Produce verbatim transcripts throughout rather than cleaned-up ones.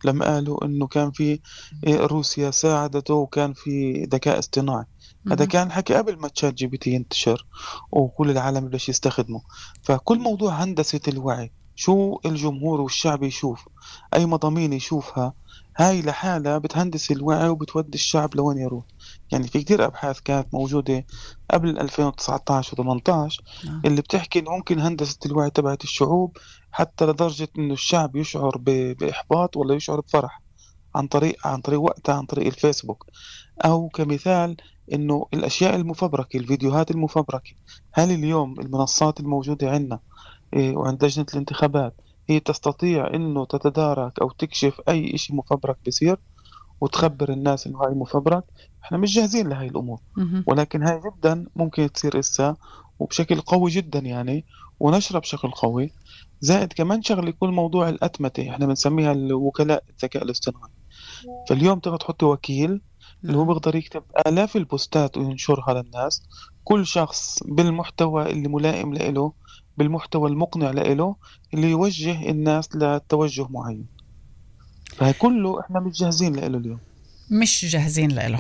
لما قالوا إنه كان في إيه، روسيا ساعدته وكان في ذكاء اصطناعي. هذا مهم. كان حكي قبل ما تشات جي بي تي ينتشر وكل العالم بلش يستخدمه. فكل موضوع هندسة الوعي، شو الجمهور والشعب يشوف، أي مضامين يشوفها، هاي لحالها بتهندس الوعي وبتودي الشعب لوين يروح. يعني في كتير أبحاث كانت موجودة قبل ألفين وتسعطعش و18 آه. اللي بتحكي إنه ممكن هندسة الوعي تبعت الشعوب حتى لدرجة إنه الشعب يشعر ب- بإحباط ولا يشعر بفرح عن طريق عن طريق وقتها عن طريق الفيسبوك. أو كمثال إنه الأشياء المفبركة، الفيديوهات المفبركة، هل اليوم المنصات الموجودة عندنا إيه، وعند لجنة الانتخابات هي تستطيع إنه تتدارك أو تكشف أي إشي مفبرك بصير وتخبر الناس إنه هاي مفبرك؟ إحنا مش جاهزين لهاي الأمور، مهم. ولكن هاي جدا ممكن تصير إسا وبشكل قوي جدا يعني، ونشرة بشكل قوي. زائد كمان شغله يكون موضوع الأتمتة، إحنا بنسميها الوكلاء الذكاء الاصطناعي. فاليوم تقدر تحط وكيل اللي هو نعم. بيقدر يكتب آلاف البوستات وينشرها للناس، كل شخص بالمحتوى اللي ملائم لإله، بالمحتوى المقنع لإله، اللي يوجه الناس لتوجه معين. فهي كله إحنا مش جاهزين لإله اليوم، مش جاهزين له.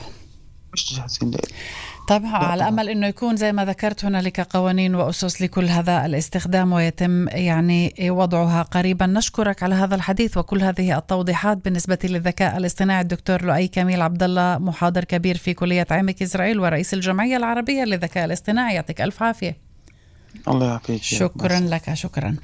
مش جاهزين لإله. طبعا لا على طبعا. أمل أنه يكون زي ما ذكرت هنالك قوانين وأسس لكل هذا الاستخدام ويتم يعني وضعها قريبا. نشكرك على هذا الحديث وكل هذه التوضيحات بالنسبة للذكاء الاصطناعي الدكتور لؤي كميل عبد الله، محاضر كبير في كلية عمك إسرائيل ورئيس الجمعية العربية للذكاء الاصطناعي. يعطيك ألف عافية. الله يعافيك يا شكرا ناس. لك. شكرا.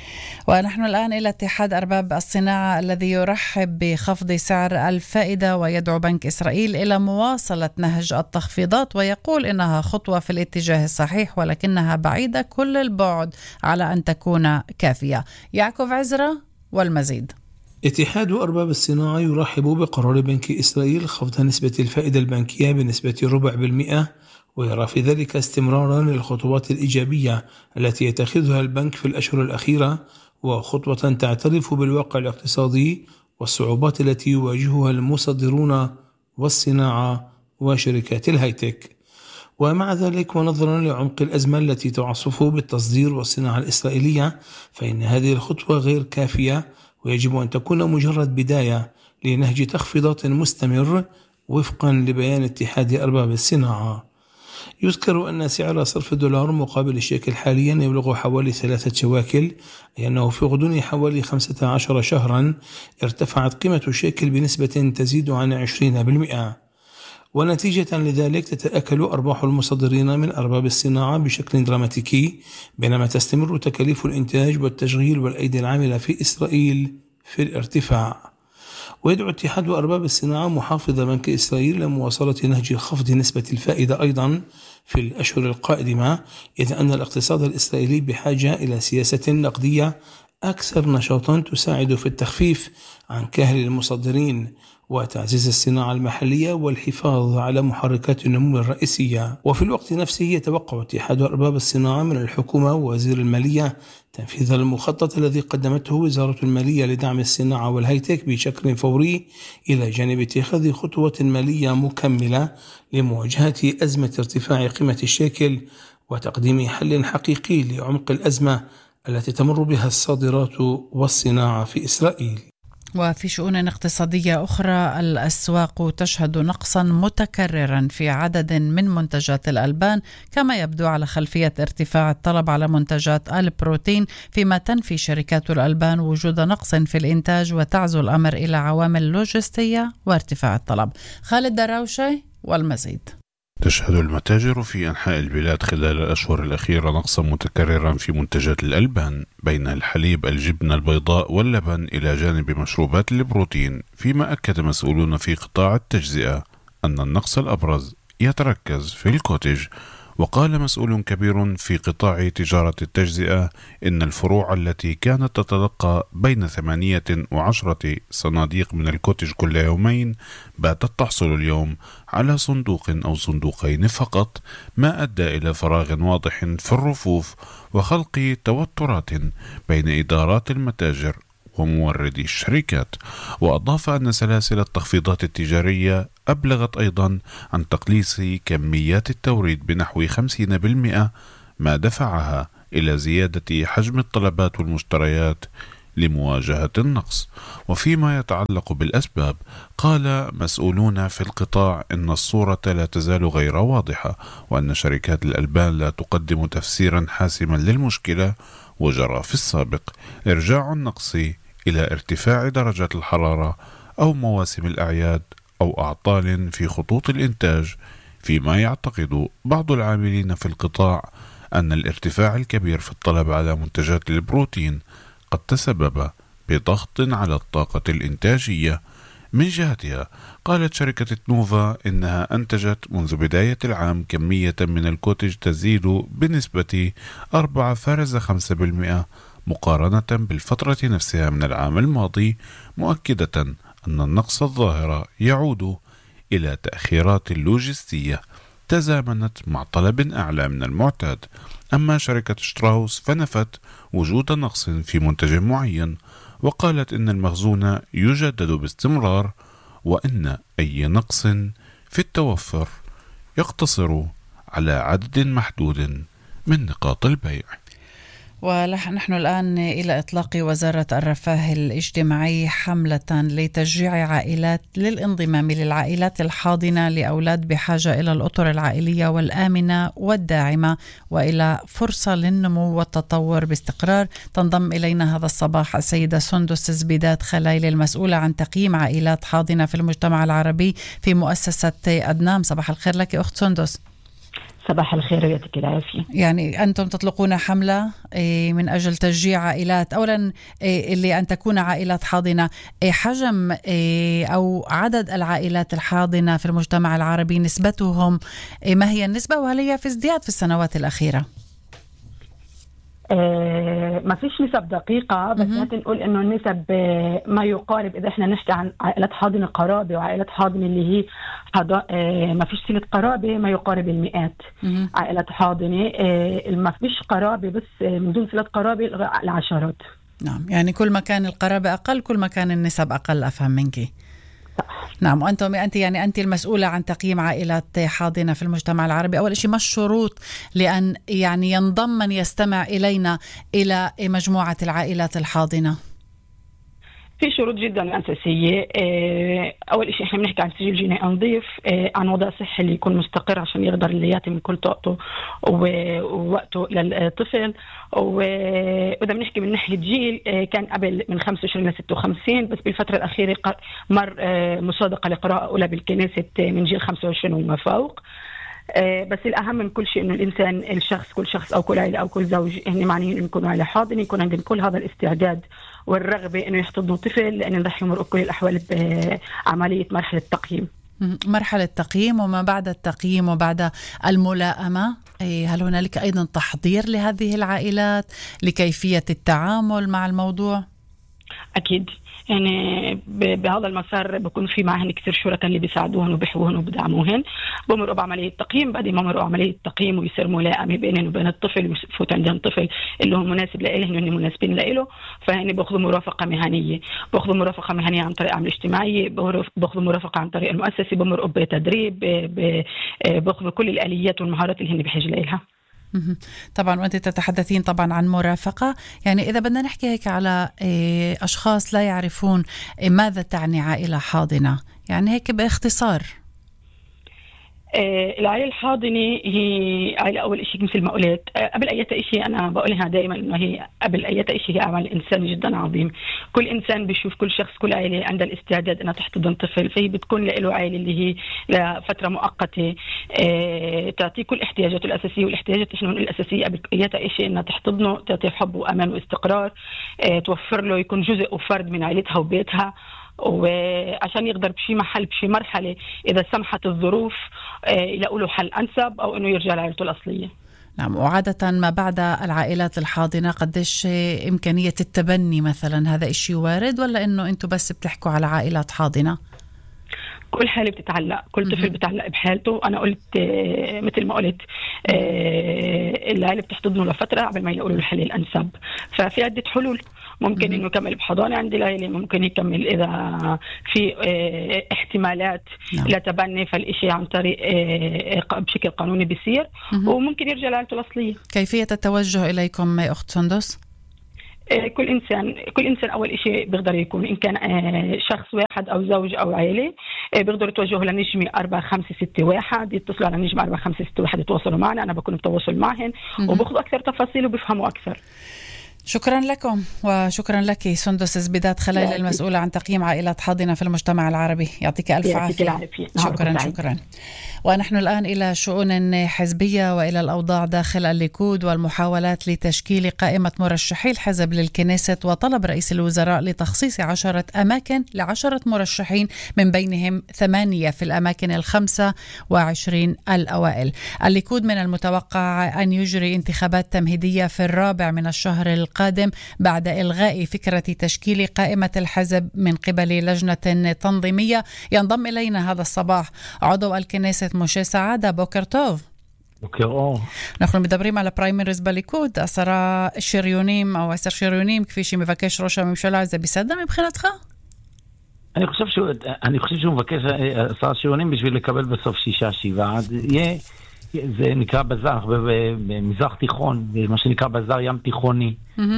ونحن الآن إلى اتحاد أرباب الصناعة الذي يرحب بخفض سعر الفائدة ويدعو بنك إسرائيل إلى مواصلة نهج التخفيضات، ويقول إنها خطوة في الاتجاه الصحيح ولكنها بعيدة كل البعد على أن تكون كافية. يعقوب عزرا والمزيد. اتحاد أرباب الصناعة يرحب بقرار بنك إسرائيل خفض نسبة الفائدة البنكية بنسبة ربع بالمئة، ويرى في ذلك استمرارا للخطوات الإيجابية التي يتخذها البنك في الأشهر الأخيرة، وخطوة تعترف بالواقع الاقتصادي والصعوبات التي يواجهها المصدرون والصناعة وشركات الهايتك. ومع ذلك ونظرا لعمق الأزمة التي تعصف بالتصدير والصناعة الإسرائيلية، فإن هذه الخطوة غير كافية، ويجب أن تكون مجرد بداية لنهج تخفيضات مستمر وفقا لبيان اتحاد أرباب الصناعة. يذكر أن سعر صرف الدولار مقابل الشيكل حاليا يبلغ حوالي ثلاثة شواكل، أي أنه في غضون حوالي خمسة عشر شهرا ارتفعت قيمة الشيكل بنسبة تزيد عن عشرين بالمئة، ونتيجة لذلك تتأكل أرباح المصدرين من أرباب الصناعة بشكل دراماتيكي، بينما تستمر تكاليف الإنتاج والتشغيل والأيدي العاملة في إسرائيل في الارتفاع. ويدعو اتحاد أرباب الصناعة محافظ بنك إسرائيل لمواصلة نهج خفض نسبة الفائدة أيضا في الأشهر القادمة، إذ أن الاقتصاد الإسرائيلي بحاجة إلى سياسة نقدية أكثر نشاطا تساعد في التخفيف عن كاهل المصدرين وتعزيز الصناعة المحلية والحفاظ على محركات النمو الرئيسية. وفي الوقت نفسه يتوقع اتحاد أرباب الصناعة من الحكومة ووزير المالية تنفيذ المخطط الذي قدمته وزارة المالية لدعم الصناعة والهايتك بشكل فوري، إلى جانب اتخاذ خطوة مالية مكملة لمواجهة أزمة ارتفاع قيمة الشيكل وتقديم حل حقيقي لعمق الأزمة التي تمر بها الصادرات والصناعة في إسرائيل. وفي شؤون اقتصادية أخرى، الأسواق تشهد نقصا متكررا في عدد من منتجات الألبان، كما يبدو على خلفية ارتفاع الطلب على منتجات البروتين، فيما تنفي شركات الألبان وجود نقص في الإنتاج وتعزو الأمر إلى عوامل لوجستية وارتفاع الطلب. خالد دراوشي والمزيد. تشهد المتاجر في أنحاء البلاد خلال الأشهر الأخيرة نقصا متكررا في منتجات الألبان بين الحليب، الجبنة البيضاء واللبن، إلى جانب مشروبات البروتين، فيما أكد مسؤولون في قطاع التجزئة أن النقص الأبرز يتركز في الكوتج. وقال مسؤول كبير في قطاع تجارة التجزئة إن الفروع التي كانت تتلقى بين ثمانية وعشرة صناديق من الكوتج كل يومين باتت تحصل اليوم على صندوق أو صندوقين فقط، ما أدى إلى فراغ واضح في الرفوف وخلق توترات بين إدارات المتاجر وموردي الشركات. وأضاف أن سلاسل التخفيضات التجارية أبلغت أيضا عن تقليص كميات التوريد بنحو خمسين بالمئة، ما دفعها إلى زيادة حجم الطلبات والمشتريات لمواجهة النقص. وفيما يتعلق بالأسباب، قال مسؤولون في القطاع إن الصورة لا تزال غير واضحة، وأن شركات الألبان لا تقدم تفسيرا حاسما للمشكلة، وجرى في السابق إرجاع النقص إلى ارتفاع درجة الحرارة أو مواسم الأعياد أو أعطال في خطوط الإنتاج، فيما يعتقد بعض العاملين في القطاع أن الارتفاع الكبير في الطلب على منتجات البروتين قد تسبب بضغط على الطاقة الإنتاجية. من جهتها، قالت شركة نوفا إنها أنتجت منذ بداية العام كمية من الكوتج تزيد بنسبة أربعة فاصلة خمسة بالمئة مقارنة بالفترة نفسها من العام الماضي، مؤكدة أن النقص الظاهر يعود إلى تأخيرات لوجستية تزامنت مع طلب أعلى من المعتاد. أما شركة شتراوس فنفت وجود نقص في منتج معين، وقالت إن المخزون يجدد باستمرار، وإن أي نقص في التوفر يقتصر على عدد محدود من نقاط البيع. ونحن الآن إلى إطلاق وزارة الرفاه الاجتماعي حملة لتشجيع عائلات للانضمام للعائلات الحاضنة لأولاد بحاجة إلى الأطر العائلية والآمنة والداعمة وإلى فرصة للنمو والتطور باستقرار. تنضم إلينا هذا الصباح السيدة سندس زبيدات خلايل المسؤولة عن تقييم عائلات حاضنة في المجتمع العربي في مؤسسة أدنام. صباح الخير لك أخت سندس. صباح الخير ويعطيك العافية. يعني أنتم تطلقون حملة من أجل تشجيع عائلات، أولا اللي أن تكون عائلات حاضنة. حجم أو عدد العائلات الحاضنة في المجتمع العربي، نسبتهم ما هي النسبة، وهل هي في ازدياد في السنوات الأخيرة؟ آه ما فيش نسب دقيقة، بس ممكن نقول إنه النسب ما يقارب، إذا إحنا نحكي عن عائلات حاضنة قرابة وعائلات حاضنة اللي هي حضا... آه ما فيش صلة قرابة، ما يقارب المئات مم. عائلات حاضنة. آه ما فيش قرابة، بس من دون صلة قرابة العشرات. نعم، يعني كل ما كان القرابة أقل كل ما كان النسب أقل. أفهم منك. نعم. وأنتم أنت يعني أنت المسؤولة عن تقييم عائلات حاضنة في المجتمع العربي. أول شيء، ما الشروط لأن يعني ينضم من يستمع إلينا إلى مجموعة العائلات الحاضنة؟ في شروط جدا أساسية. أول شيء احنا بنحكي عن سجل جنائي نظيف، عن وضع صحي اللي يكون مستقر عشان يقدر اللي يأتي من كل طاقته ووقته للطفل. وإذا بنحكي من ناحية جيل، كان قبل من خمسة وعشرين ل ستة وخمسين، بس بالفترة الأخيرة مر مصادقة لقراءة أولى بالكنيسة من جيل خمسة وعشرين وما فوق. بس الأهم من كل شيء إنه الإنسان الشخص كل شخص أو كل عائلة أو كل زوج هن معنيين إنه يكونوا عائلة حاضنة، يكون عندهم كل هذا الاستعداد والرغبة إنه يحتضنوا طفل، لأن رح يمروا كل الأحوال بعملية مرحلة التقييم. مرحلة التقييم وما بعد التقييم وبعد الملائمة، هل هنالك أيضا تحضير لهذه العائلات لكيفية التعامل مع الموضوع؟ أكيد، يعني بهذا المسار بكون في معهن كثير شركاء اللي بيساعدوهن وبيحبوهن وبدعموهن. بمروا بعملية تقييم، بعد ما مروا عملية تقييم ويصير ملائمة بينهم وبين الطفل، ويفوت عندهم طفل اللي هو مناسب لإلهن وهن مناسبين لإله، فهن بأخذوا مرافقة مهنية. بأخذوا مرافقة مهنية عن طريق عمل اجتماعي، بأخذوا مرافقة عن طريق المؤسسة، بمروا بتدريب، بأخذوا كل الآليات والمهارات اللي هن بحاجة لإلها. طبعا. وأنت تتحدثين طبعا عن مرافقة، يعني إذا بدنا نحكي هيك على أشخاص لا يعرفون ماذا تعني عائلة حاضنة، يعني هيك باختصار. العائلة الحاضنة هي عائلة أول شيء مثل ما قلت قبل أي شيء، أنا بقولها دائما إنه هي قبل أي شيء هي عمل إنسان جدا عظيم. كل إنسان بيشوف كل شخص كل عائلة عندها الاستعداد إنها تحتضن طفل، فهي بتكون له عائلة اللي هي لفترة مؤقتة اه تعطيه كل احتياجاته الأساسية، والاحتياجات إحنا من الأساسية قبل أي شيء إنها تحتضنه، تعطيه حب وأمان واستقرار، اه توفر له يكون جزء وفرد من عائلتها وبيتها، وعشان يقدر بشي محل بشي مرحلة إذا سمحت الظروف يلاقوا له حل أنسب أو إنه يرجع لعائلته الأصلية. نعم. وعادة ما بعد العائلات الحاضنة قديش إمكانية التبني مثلا، هذا إشي وارد ولا إنه أنتوا بس بتحكوا على عائلات حاضنة؟ كل حالة بتتعلق، كل طفل بتعلق بحالته. أنا قلت مثل ما قلت العائلة بتحتضنه لفترة قبل ما يلاقوا له الحل الأنسب، ففي عدة حلول. ممكن إنه يكمل بحضانة عند العائلة، ممكن يكمل إذا في احتمالات لتبني فالإشي عن طريق بشكل قانوني بيصير، وممكن يرجع لعائلته الأصلية. كيفية التوجه إليكم أخت سندس؟ كل إنسان كل إنسان أول إشي بيقدر يكون إن كان شخص واحد أو زوج أو عائلة بيقدروا يتوجهوا لنجمة أربعة خمسة ستة واحد، يتصلوا على نجمة أربعة خمسة ستة واحد يتواصلوا معنا، أنا بكون بتواصل معهم وبأخذوا أكثر تفاصيل وبيفهموا أكثر. شكرا لكم وشكرا لك سندس زبيدات خليل المسؤولة عن تقييم عائلات حاضنة في المجتمع العربي. يعطيك ألف عافية. شكرا شكرا. ونحن الآن إلى شؤون حزبية وإلى الأوضاع داخل الليكود والمحاولات لتشكيل قائمة مرشحي الحزب للكنيست وطلب رئيس الوزراء لتخصيص عشرة أماكن لعشرة مرشحين من بينهم ثمانية في الأماكن الخمسة وعشرين الأوائل. الليكود من المتوقع أن يجري انتخابات تمهيدية في الرابع من الشهر القادم بعد إلغاء فكرة تشكيل قائمة الحزب من قبل لجنة تنظيمية. ينضم إلينا هذا الصباح عضو الكنيست משה סעדה, בוקר טוב. בוקר אור. אנחנו מדברים על הפריימריז בליכוד, עשרה שריונים או עשר שריונים כפי שמבקש ראש הממשלה, זה בסדר מבחינתך? אני חושב שהוא, אני חושב שהוא מבקש עשרה שריונים בשביל לקבל בסוף שישה שבעה. יהיה, זה נקרא בזר, במזרח תיכון, מה שנקרא בזר ים תיכוני.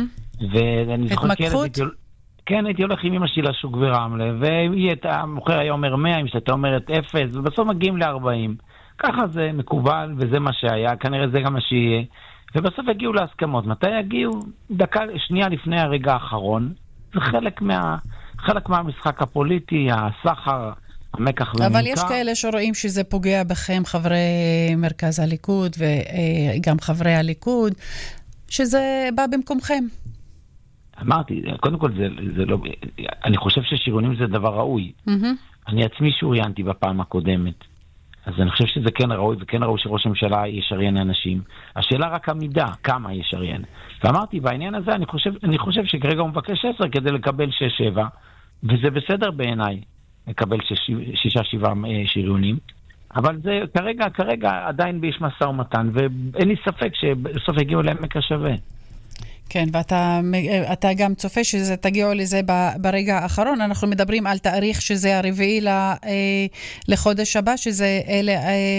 ואני זוכר התמקחות? כן, הייתי הולך עם אמא שלי לשוק ברמלה, והמוכר היה אומר מאה, אם שאתה אומרת אפס, ובסוף מגיעים ל-ארבעים. ככה זה מקובל, וזה מה שהיה, כנראה זה גם מה שיהיה. ובסוף הגיעו להסכמות. מתי הגיעו? דקה, שנייה לפני הרגע האחרון. זה חלק מה, חלק מהמשחק הפוליטי, הסחר, המקח ומנקר. אבל יש כאלה שרואים שזה פוגע בכם, חברי מרכז הליכוד, וגם חברי הליכוד, שזה בא במקומכם. אמרתי, קודם כל זה, זה לא, אני חושב ששריונים זה דבר ראוי. Mm-hmm. אני עצמי שוריינתי בפעם הקודמת. אז אני חושב שזה כן ראוי, וכן ראוי שראש הממשלה ישריין אנשים. השאלה רק המידה, כמה ישריין. ואמרתי, בעניין הזה אני חושב, אני חושב שכרגע הוא מבקש עשר כדי לקבל שש שבע, וזה בסדר בעיניי, לקבל שש, שישה שבעה שריונים. אבל זה כרגע, כרגע עדיין ביש משא ומתן, ואין לי ספק שבסוף הגיעו לעמק השווה. כן, ואתה אתה גם צופה שזה תגיעו לזה ברגע האחרון. אנחנו מדברים על תאריך שזה הרביעי לחודש הבא, שזה אלה,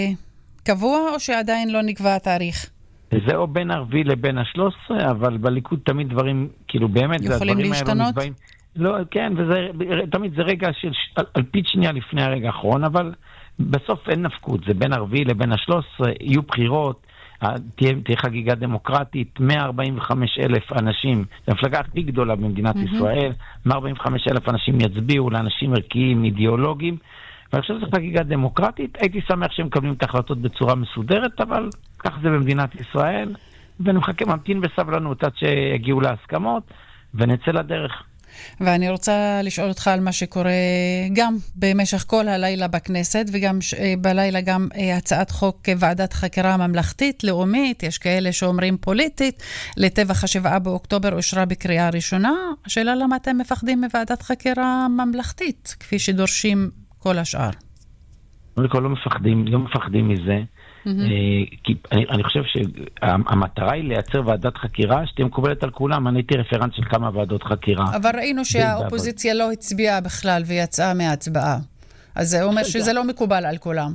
קבוע או שעדיין לא נקבע התאריך? זה או בין הרביעי לבין השלוש עשרה, אבל בליכוד תמיד דברים, כאילו באמת, יכולים להשתנות? לא, כן, וזה תמיד זה רגע של על פית שנייה לפני הרגע האחרון, אבל בסוף אין נפקות, זה בין הרביעי לבין השלוש עשרה, יהיו בחירות, תהיה, תהיה חגיגה דמוקרטית, מאה ארבעים וחמישה אלף אנשים, זו המפלגה הכי גדולה במדינת mm-hmm. ישראל, מאה ארבעים וחמישה אלף אנשים יצביעו לאנשים ערכיים, אידיאולוגיים, ואני חושב שזו חגיגה דמוקרטית. הייתי שמח שהם מקבלים את ההחלטות בצורה מסודרת, אבל כך זה במדינת ישראל, ואני מחכה, ממתין בסבלנות עד שיגיעו להסכמות, ונצא לדרך. ואני רוצה לשאול אותך על מה שקורה גם במשך כל הלילה בכנסת, וגם בלילה גם הצעת חוק ועדת חקירה ממלכתית לאומית, יש כאלה שאומרים פוליטית, לטבח השבעה באוקטובר אושרה בקריאה ראשונה. השאלה למה אתם מפחדים מוועדת חקירה ממלכתית, כפי שדורשים כל השאר? לא מפחדים, לא מפחדים מזה. כי אני, אני חושב שהמטרה היא לייצר ועדת חקירה שתהיה מקובלת על כולם. אני הייתי רפרנט של כמה ועדות חקירה. אבל ראינו שהאופוזיציה לא הצביעה בכלל ויצאה מההצבעה. אז זה אומר שזה לא מקובל על כולם.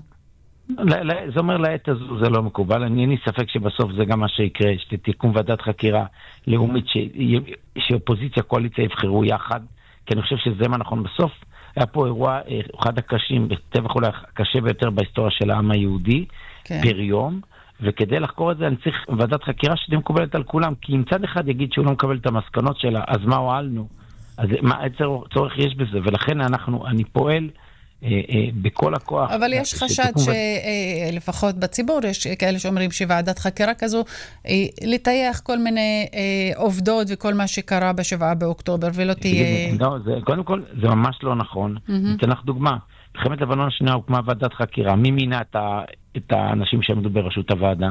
זה אומר לעת הזו זה לא מקובל. אני אין לי ספק שבסוף זה גם מה שיקרה, שתקום ועדת חקירה לאומית שאופוזיציה קואליציה יבחרו יחד, כי אני חושב שזה מה נכון בסוף. היה פה אירוע אחד הקשים, בטבח אולי הקשה ביותר בהיסטוריה של העם היהודי, כן. פר יום, וכדי לחקור את זה אני צריך ועדת חקירה שתהיה מקובלת על כולם, כי אם צד אחד יגיד שהוא לא מקבל את המסקנות שלה, אז מה הועלנו? אז מה צורך יש בזה? ולכן אנחנו, אני פועל אה, אה, בכל הכוח. אבל יש חשד שלפחות ו... בציבור, יש כאלה שאומרים שוועדת חקירה כזו, אה, לטייח כל מיני אה, עובדות וכל מה שקרה בשבעה באוקטובר, ולא תהיה... לא, זה, קודם כל, זה ממש לא נכון. Mm-hmm. ניתן לך דוגמה. במלחמת לבנון השנייה הוקמה ועדת חקירה. מי מינה את, ה, את האנשים שעמדו בראשות הוועדה?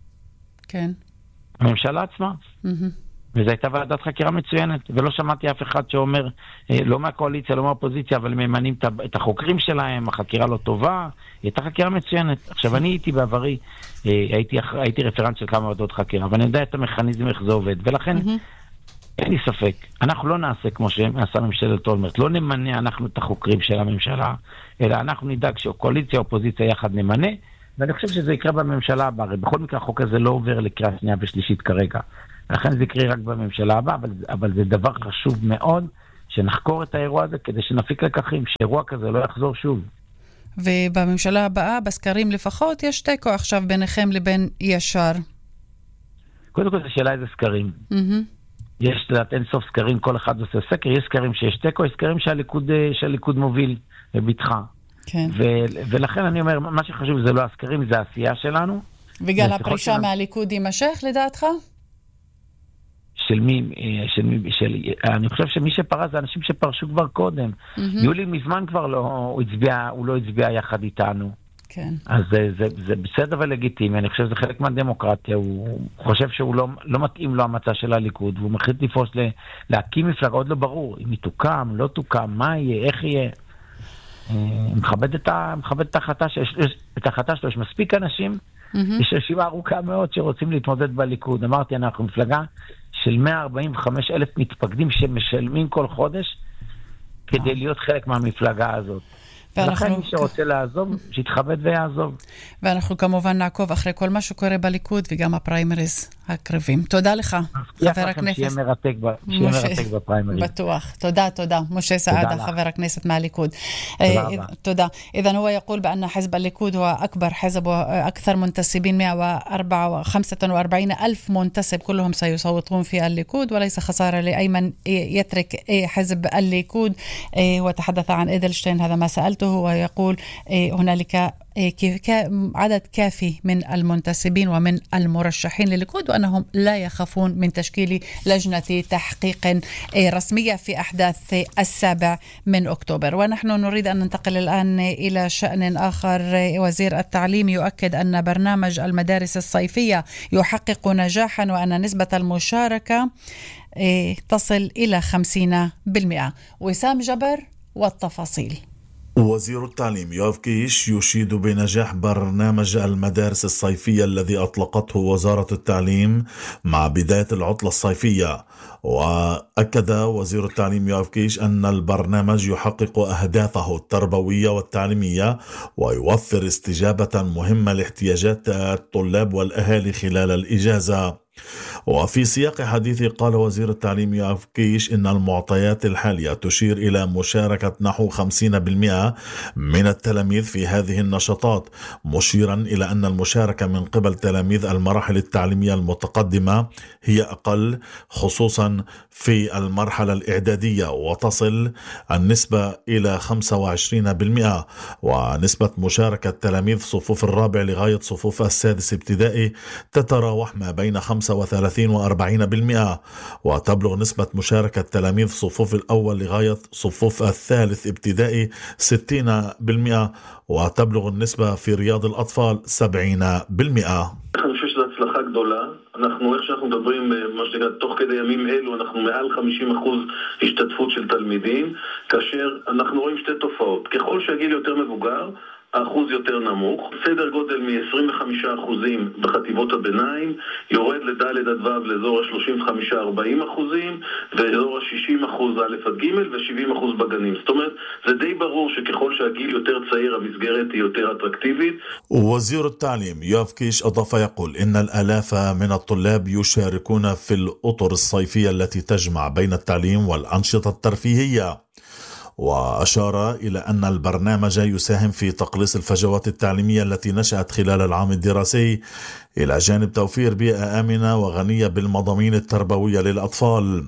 כן. הממשלה עצמה. Mm-hmm. וזו הייתה ועדת חקירה מצוינת, ולא שמעתי אף אחד שאומר, לא מהקואליציה, לא מהאופוזיציה, אבל הם ממנים את החוקרים שלהם, החקירה לא טובה, היא הייתה חקירה מצוינת. עכשיו, אני הייתי בעברי, הייתי, הייתי רפרנט של כמה ועדות חקירה, ואני יודע את המכניזם, איך זה עובד, ולכן mm-hmm. אין לי ספק, אנחנו לא נעשה כמו שעשה ממשלת אולמרט, לא נמנה אנחנו את החוקרים של הממשלה, אלא אנחנו נדאג שהקואליציה, האופוזיציה יחד נמנה, ואני חושב שזה יקרה בממשלה הבאה. בכל מקרה, החוק הזה לא עובר לקריאה שנייה ושלישית כרגע. לכן זה יקרה רק בממשלה הבאה, אבל, אבל זה דבר חשוב מאוד, שנחקור את האירוע הזה כדי שנפיק לקחים, שאירוע כזה לא יחזור שוב. ובממשלה הבאה, בסקרים לפחות, יש תיקו עכשיו ביניכם לבין ישר. קודם כל, השאלה איזה סקרים. יש לדעת אין סוף סקרים, כל אחד עושה סקר, יש סקרים שיש תיקו, יש סקרים שהליכוד, שהליכוד מוביל בביטחה. כן. ו- ולכן אני אומר, מה שחשוב זה לא הסקרים, זה העשייה שלנו. וגל הפרישה שלנו... מהליכוד יימשך, לדעתך? של מי, של מי, של, אני חושב שמי שפרש זה אנשים שפרשו כבר קודם. Mm-hmm. יולי מזמן כבר לא, הוא הצביע, הוא לא הצביע יחד איתנו. כן. אז זה, זה, זה בסדר ולגיטימי, אני חושב שזה חלק מהדמוקרטיה, הוא חושב שהוא לא, לא מתאים לו המצע של הליכוד, והוא מחליט לפרוש ל, להקים מפלגה, עוד לא ברור, אם היא תוקם, לא תוקם, מה יהיה, איך יהיה. מכבד את ה, מכבד את ההחלטה, שיש, את ההחלטה שלו, יש מספיק אנשים, mm-hmm. יש רשימה ארוכה מאוד שרוצים להתמודד בליכוד. אמרתי, אנחנו מפלגה של מאה ארבעים וחמישה אלף מתפקדים שמשלמים כל חודש כדי להיות חלק מהמפלגה הזאת. ולכן מי שרוצה לעזוב, שיתכבד ויעזוב. ואנחנו כמובן נעקוב אחרי כל מה שקורה בליכוד וגם הפריימריז הקרבים. תודה לך, חבר הכנסת. שיהיה מרתק, שיהיה מרתק בפריימריז. בטוח. תודה, תודה. משה סעדה, חבר הכנסת מהליכוד. תודה. إذن هو يقول بأن حزب الليكود هو أكبر حزب وأكثر منتسبين مئة وخمسة وأربعين ألف منتسب كلهم سيصوتون في الليكود وليس خسارة لأيمن يترك حزب الليكود. وتحدث عن إيدلشتين هذا ما سألته ويقول هنالك عدد كافي من المنتسبين ومن المرشحين للليكود وأنهم لا يخافون من تشكيل لجنة تحقيق رسمية في أحداث السابع من أكتوبر. ونحن نريد أن ننتقل الآن إلى شأن آخر. وزير التعليم يؤكد أن برنامج المدارس الصيفية يحقق نجاحا وأن نسبة المشاركة تصل إلى خمسين بالمئة. وسام جبر والتفاصيل. وزير التعليم يوآف كيش يشيد بنجاح برنامج المدارس الصيفية الذي أطلقته وزارة التعليم مع بداية العطلة الصيفية. وأكد وزير التعليم يوآف كيش أن البرنامج يحقق أهدافه التربوية والتعليمية ويوفر استجابة مهمة لاحتياجات الطلاب والأهالي خلال الإجازة. وفي سياق حديثه قال وزير التعليم يوآف كيش إن المعطيات الحالية تشير إلى مشاركة نحو خمسين بالمئة من التلاميذ في هذه النشاطات، مشيرا إلى أن المشاركة من قبل تلاميذ المراحل التعليمية المتقدمة هي أقل خصوصا في المرحلة الإعدادية، وتصل النسبة إلى خمسة وعشرين بالمئة. ونسبة مشاركة تلاميذ صفوف الرابع لغاية صفوف السادس ابتدائي تتراوح ما بين خمسة وثلاثين وأربعين بالمئة، وتبلغ نسبة مشاركة تلاميذ صفوف الأول لغاية صفوف الثالث ابتدائي ستين بالمئة، وتبلغ النسبة في رياض الأطفال سبعين بالمئة. אני חושב שזו הצלחה גדולה. אנחנו, איך שאנחנו מדברים, מה שנקרא, תוך כדי ימים אלו, אנחנו מעל חמישים אחוז השתתפות של תלמידים, כאשר אנחנו רואים שתי תופעות. ככל שהגיל יותר מבוגר, האחוז יותר נמוך, סדר גודל מ-עשרים וחמישה אחוזים בחטיבות הביניים, יורד לדלת עד ו' לאזור ה-שלושים וחמישה עד ארבעים אחוזים, ואזור ה-שישים אחוז א' עד ג' ו-שבעים אחוז בגנים. זאת אומרת, זה די ברור שככל שהגיל יותר צעיר, המסגרת היא יותר אטרקטיבית. وزير التعليم يوآف كيش أضاف يقول إن الآلاف من الطلاب يشاركون في الأطر الصيفية التي تجمع بين التعليم والأنشطة الترفيهية. وأشار إلى أن البرنامج يساهم في تقليص الفجوات التعليمية التي نشأت خلال العام الدراسي، إلى جانب توفير بيئة آمنة وغنية بالمضامين التربوية للأطفال.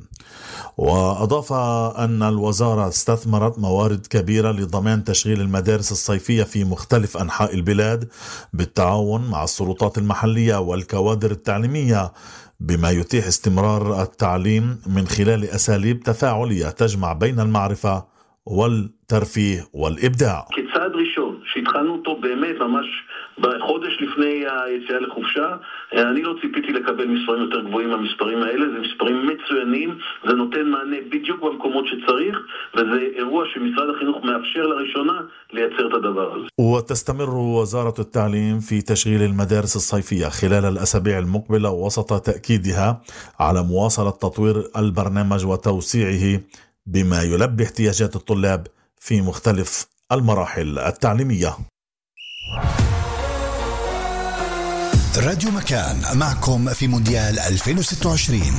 وأضاف أن الوزارة استثمرت موارد كبيرة لضمان تشغيل المدارس الصيفية في مختلف أنحاء البلاد بالتعاون مع السلطات المحلية والكوادر التعليمية، بما يتيح استمرار التعليم من خلال أساليب תפעולية تجمع بين المعرفة والترفيه والإبداع. כצעד ראשון שהתחלנו אותו באמת ממש בחודש לפני היציאה לחופשה, אני לא ציפיתי לקבל מספרים יותר גבוהים מהמספרים האלה, זה מספרים מצוינים, זה נותן מענה בדיוק במקומות שצריך, וזה אירוע שמשרד החינוך מאפשר לראשונה לייצר את הדבר הזה. وتستمر وزارة التعليم في تشغيل المدارس الصيفية خلال الأسابيع المقبلة وسط تأكيدها على مواصلة تطوير البرنامج وتوسيعه بما يلبي احتياجات الطلاب في مختلف المراحل التعليمية. راديو مكان معكم في مونديال ألفين وستة وعشرين.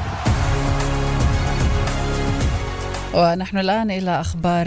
ونحن الآن إلى أخبار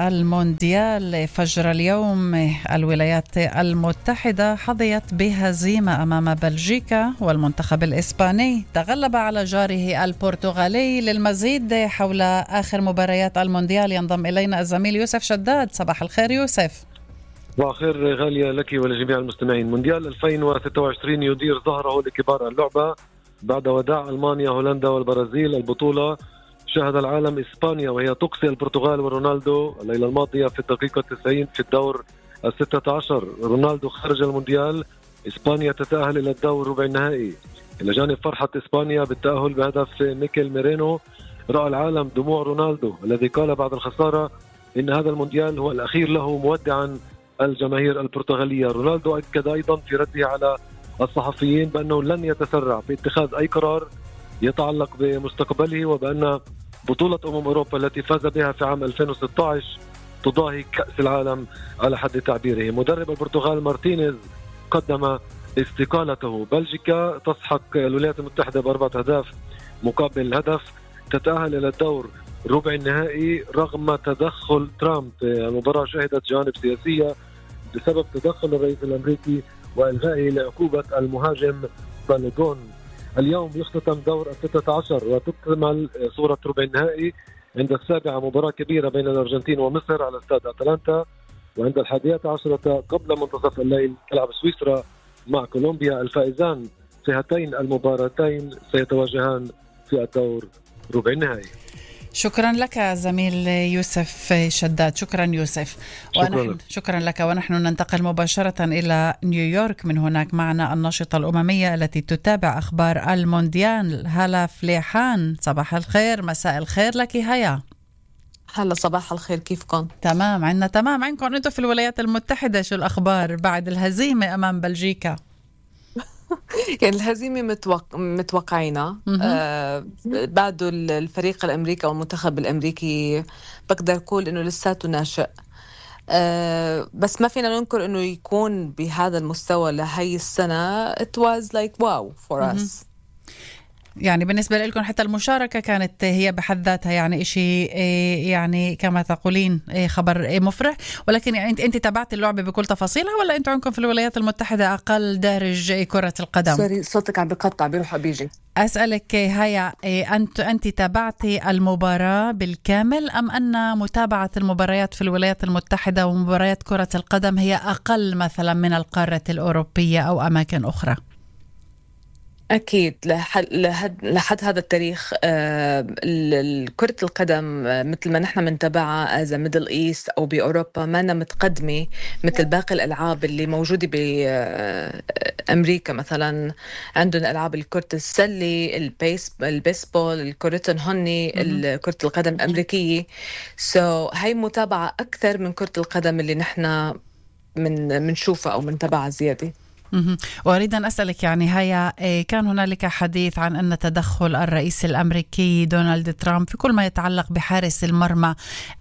المونديال. فجر اليوم الولايات المتحدة حظيت بهزيمة أمام بلجيكا، والمنتخب الإسباني تغلب على جاره البرتغالي. للمزيد حول آخر مباريات المونديال ينضم إلينا الزميل يوسف شداد. صباح الخير يوسف. صباح الخير غالية لك ولجميع المستمعين. مونديال ألفين وستة وعشرين يدير ظهره لكبار اللعبة بعد وداع ألمانيا، هولندا والبرازيل. البطولة شاهد العالم إسبانيا وهي تقصي البرتغال ورونالدو الليلة الماضية في الدقيقة تسعين في الدور الستة عشر. رونالدو خارج المونديال، إسبانيا تتأهل إلى الدور ربع النهائي. إلى جانب فرحة إسبانيا بالتأهل بهدف ميكيل ميرينو، رأى العالم دموع رونالدو الذي قال بعد الخسارة إن هذا المونديال هو الأخير له مودعا الجماهير البرتغالية. رونالدو أكد أيضا في رده على الصحفيين بأنه لن يتسرع في اتخاذ أي قرار يتعلق بمستقبله، وبأن بطولة أمم أوروبا التي فاز بها في عام ألفين وستة عشر تضاهي كأس العالم على حد تعبيره. مدرب البرتغال مارتينيز قدم استقالته. بلجيكا تسحق الولايات المتحدة بأربعة أهداف مقابل هدف، تتأهل إلى الدور ربع النهائي رغم تدخل ترامب. المباراة شهدت جوانب سياسية بسبب تدخل الرئيس الأمريكي وإلغائه لعقوبة المهاجم بالغون. اليوم يختتم دور الستة عشر وتكمل صورة ربع النهائي عند السابعة مباراة كبيرة بين الأرجنتين ومصر على استاد أتلانتا، وعند الحادية عشرة قبل منتصف الليل تلعب سويسرا مع كولومبيا. الفائزان في هاتين المباراتين سيتواجهان في الدور ربع النهائي. شكرا لك زميل يوسف شداد. شكرا يوسف. شكرا, ونحن شكرا لك. ونحن ننتقل مباشرة إلى نيويورك. من هناك معنا الناشطة الأممية التي تتابع أخبار المونديال هلا فليحان. صباح الخير، مساء الخير لك هيا. هلا صباح الخير، كيفكم؟ تمام، عنا تمام. عندكم أنتم في الولايات المتحدة شو الأخبار بعد الهزيمة أمام بلجيكا؟ يعني الهزيمة متوق... متوقعينها. آه بعده الفريق الأمريكي أو المنتخب الأمريكي بقدر أقول إنه لساته ناشئ. آه بس ما فينا ننكر إنه يكون بهذا المستوى لهي السنة. It was like wow for us. يعني بالنسبة لكم حتى المشاركة كانت هي بحد ذاتها يعني إشي يعني كما تقولين خبر مفرح، ولكن يعني أنت أنت تابعت اللعبة بكل تفاصيلها ولا أنتوا عندكم في الولايات المتحدة أقل دارج كرة القدم؟ سوري صوتك عم بقطع بيروح بيجي. أسألك هيا، أنت أنت تابعتي المباراة بالكامل أم أن متابعة المباريات في الولايات المتحدة ومباريات كرة القدم هي أقل مثلا من القارة الأوروبية أو أماكن أخرى؟ أكيد لحد, لحد, لحد هذا التاريخ آه كرة القدم آه مثل ما نحن منتبعها as a Middle East أو بأوروبا ما أنا متقدمة مثل باقي الألعاب اللي موجودة بأمريكا. مثلا عندهم ألعاب كرة السلة، البيس البيسبول، الكرة هني، كرة القدم الأمريكية. so هاي متابعة أكثر من كرة القدم اللي نحن من منشوفها أو منتبعها زيادة. وأريد أن أسألك يعني هيا، كان هنالك حديث عن أن تدخل الرئيس الأمريكي دونالد ترامب في كل ما يتعلق بحارس المرمى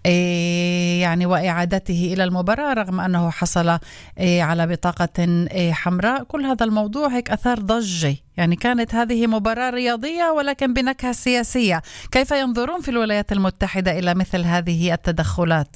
يعني وإعادته إلى المباراة رغم أنه حصل على بطاقة حمراء. كل هذا الموضوع هيك أثار ضجة، يعني كانت هذه مباراة رياضية ولكن بنكهة سياسية. كيف ينظرون في الولايات المتحدة إلى مثل هذه التدخلات؟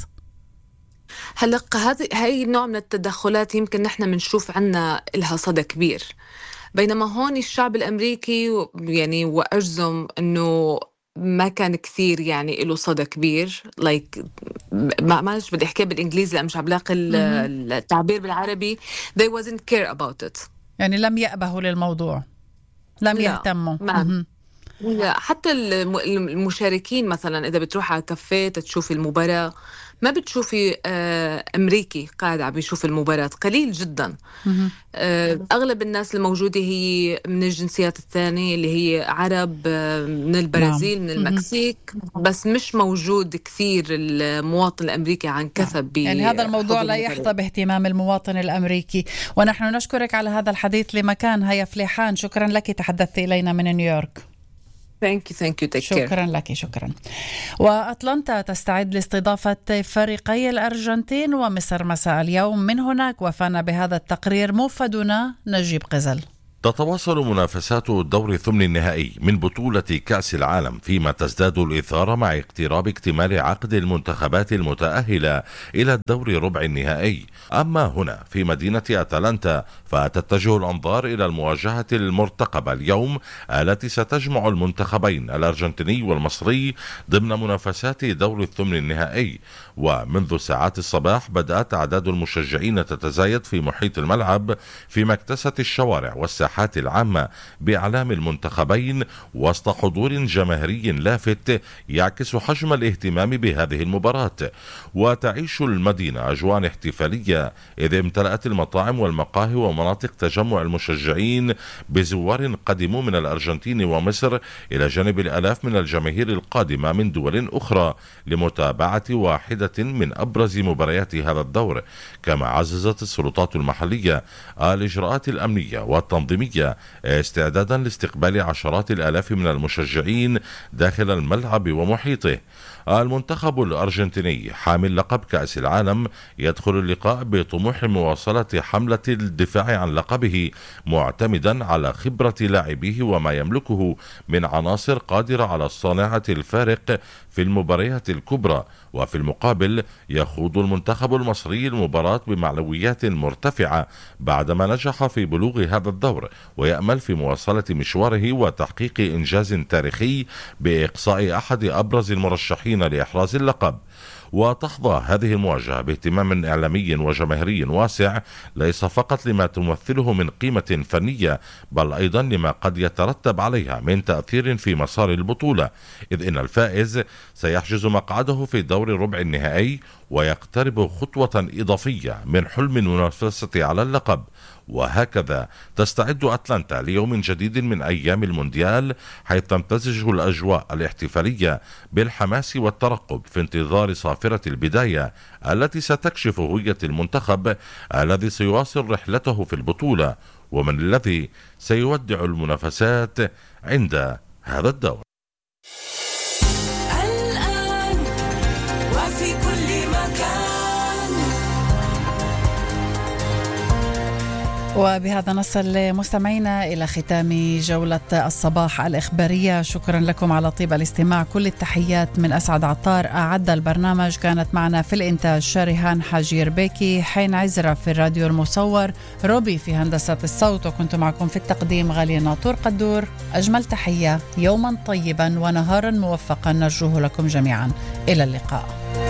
هلا هذه هاي النوع من التدخلات يمكن نحن منشوف عنا لها صدى كبير، بينما هون الشعب الأمريكي يعني وأجزم إنه ما كان كثير يعني له صدى كبير. like ما ماش بدي أحكي بالإنجليزي لأ مش عم لاقي التعبير بالعربي. they wasn't care about it. يعني لم يأبهوا للموضوع، لم يهتموا. لا حتى المشاركين مثلا إذا بتروح على كافيه تشوف المباراة ما بتشوفي أمريكي قاعد عم بيشوف المباراة، قليل جدا. أغلب الناس الموجودة هي من الجنسيات الثانية اللي هي عرب من البرازيل من المكسيك، بس مش موجود كثير المواطن الأمريكي عن كثب. يعني هذا الموضوع لا يحظى باهتمام المواطن الأمريكي. ونحن نشكرك على هذا الحديث لمكان. هيا فليحان، شكرا لك، تحدثت إلينا من نيويورك. Thank you, thank you, take care. شكرا لك، شكرا. وأتلانتا تستعد لاستضافة فريقي الأرجنتين ومصر مساء اليوم من هناك. وفانا بهذا التقرير موفدنا نجيب قزل. تتواصل منافسات الدور الثمن النهائي من بطولة كأس العالم، فيما تزداد الإثارة مع اقتراب اكتمال عقد المنتخبات المتأهلة إلى الدور ربع النهائي. أما هنا في مدينة أتلانتا فتتجه الأنظار إلى المواجهة المرتقبة اليوم التي ستجمع المنتخبين الأرجنتيني والمصري ضمن منافسات دور الثمن النهائي. ومنذ ساعات الصباح بدأت أعداد المشجعين تتزايد في محيط الملعب، فيما اكتست الشوارع والساحات العامة بأعلام المنتخبين وسط حضور جماهيري لافت يعكس حجم الاهتمام بهذه المباراة. وتعيش المدينة أجواء احتفالية، إذ امتلأت المطاعم والمقاهي ومناطق تجمع المشجعين بزوار قدموا من الأرجنتين ومصر، إلى جانب الآلاف من الجماهير القادمة من دول أخرى لمتابعة واحدة من أبرز مباريات هذا الدور. كما عززت السلطات المحلية الإجراءات الأمنية والتنظيمية استعدادا لاستقبال عشرات الآلاف من المشجعين داخل الملعب ومحيطه. المنتخب الأرجنتيني حامل لقب كأس العالم يدخل اللقاء بطموح مواصلة حملة الدفاع عن لقبه، معتمدا على خبرة لاعبيه وما يملكه من عناصر قادرة على صناعة الفارق في المباريات الكبرى. وفي المقابل يخوض المنتخب المصري المباراة بمعنويات مرتفعة بعدما نجح في بلوغ هذا الدور، ويأمل في مواصلة مشواره وتحقيق إنجاز تاريخي بإقصاء أحد أبرز المرشحين لإحراز اللقب. وتحظى هذه المواجهة باهتمام إعلامي وجماهيري واسع، ليس فقط لما تمثله من قيمة فنية، بل أيضا لما قد يترتب عليها من تأثير في مسار البطولة، إذ إن الفائز سيحجز مقعده في دور الربع النهائي ويقترب خطوة إضافية من حلم المنافسة على اللقب. وهكذا تستعد أتلانتا ليوم جديد من أيام المونديال، حيث تمتزج الأجواء الاحتفالية بالحماس والترقب في انتظار صافرة البداية التي ستكشف هوية المنتخب الذي سيواصل رحلته في البطولة، ومن الذي سيودع المنافسات عند هذا الدور. الآن وفي كل مكان. وبهذا نصل مستمعينا إلى ختام جولة الصباح الإخبارية. شكرا لكم على طيب الاستماع. كل التحيات من أسعد عطار أعد البرنامج. كانت معنا في الإنتاج شارهان حجير بيكي، حين عزرة في الراديو المصور، روبي في هندسة الصوت، وكنت معكم في التقديم غالية ناطور قدور. أجمل تحية، يوما طيبا ونهارا موفقا نرجوه لكم جميعا. إلى اللقاء.